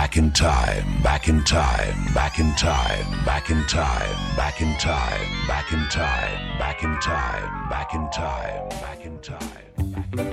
back in time, back in time, back in time, back in time, back in time, back in time, back in time, back in time, back in time.